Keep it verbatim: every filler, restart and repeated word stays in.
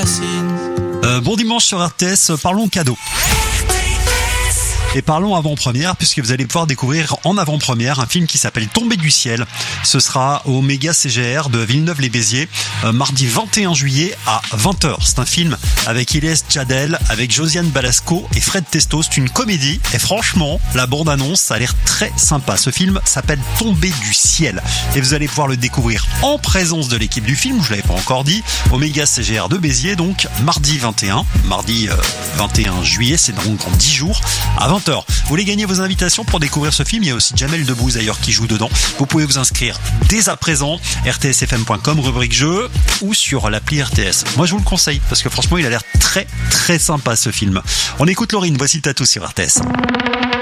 fascine. Euh, bon dimanche sur R T S, parlons cadeau. Et parlons avant-première, puisque vous allez pouvoir découvrir en avant-première un film qui s'appelle Tombé du ciel. Ce sera au Méga C G R de Villeneuve-les-Béziers, euh, mardi vingt et un juillet à vingt heures. C'est un film avec Ilyes Djadel, avec Josiane Balasco et Fred Testo. C'est une comédie. Et franchement, la bande-annonce, ça a l'air très sympa. Ce film s'appelle Tombé du ciel. Et vous allez pouvoir le découvrir en présence de l'équipe du film, je l'avais pas encore dit, au Méga C G R de Béziers, donc mardi vingt et un, mardi euh, vingt et un juillet, c'est donc en dix jours, à vingt heures. Vous voulez gagner vos invitations pour découvrir ce film? Il y a aussi Jamel Debbouze d'ailleurs qui joue dedans. Vous pouvez vous inscrire dès à présent, r t s f m point com, rubrique jeu, ou sur l'appli R T S. Moi je vous le conseille parce que franchement il a l'air très très sympa ce film. On écoute Laurine, voici le tatou sur R T S.